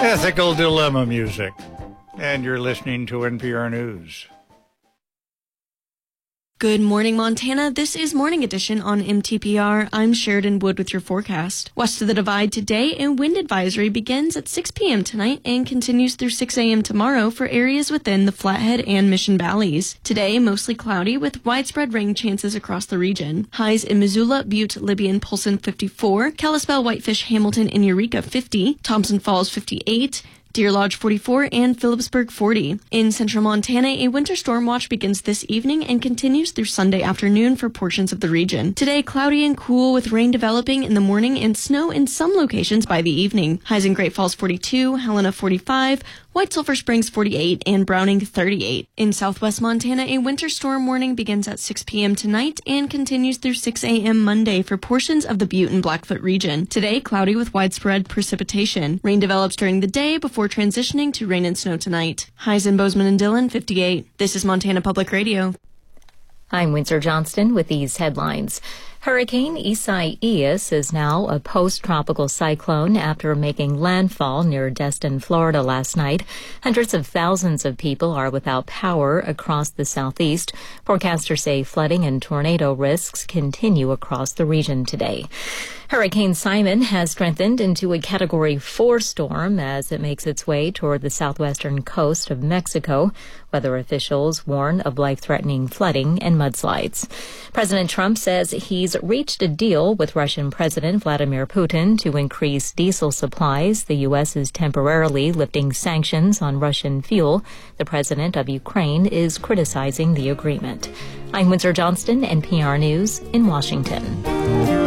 Ethical Dilemma music. And you're listening to NPR News. Good morning, Montana. This is Morning Edition on MTPR. I'm Sheridan Wood with your forecast. West of the Divide today, a wind advisory begins at 6 p.m. tonight and continues through 6 a.m. tomorrow for areas within the Flathead and Mission Valleys. Today, mostly cloudy with widespread rain chances across the region. Highs in Missoula, Butte, Libby, and Polson 54, Kalispell, Whitefish, Hamilton, and Eureka 50, Thompson Falls 58, Deer Lodge 44, and Phillipsburg 40. In central Montana, a winter storm watch begins this evening and continues through Sunday afternoon for portions of the region. Today, cloudy and cool with rain developing in the morning and snow in some locations by the evening. Highs in Great Falls 42, Helena 45, White Sulphur Springs 48, and Browning 38. In southwest Montana, a winter storm warning begins at 6 p.m. tonight and continues through 6 a.m. Monday for portions of the Butte and Blackfoot region. Today, cloudy with widespread precipitation. Rain develops during the day before transitioning to rain and snow tonight. Highs in Bozeman and Dillon 58. This is Montana Public Radio. I'm Windsor Johnston with these headlines. Hurricane Isaias is now a post-tropical cyclone after making landfall near Destin, Florida last night. Hundreds of thousands of people are without power across the southeast. Forecasters say flooding and tornado risks continue across the region today. Hurricane Simon has strengthened into a Category 4 storm as it makes its way toward the southwestern coast of Mexico. Weather officials warn of life-threatening flooding and mudslides. President Trump says he's reached a deal with Russian President Vladimir Putin to increase diesel supplies. The U.S. is temporarily lifting sanctions on Russian fuel. The president of Ukraine is criticizing the agreement. I'm Windsor Johnston, NPR News in Washington.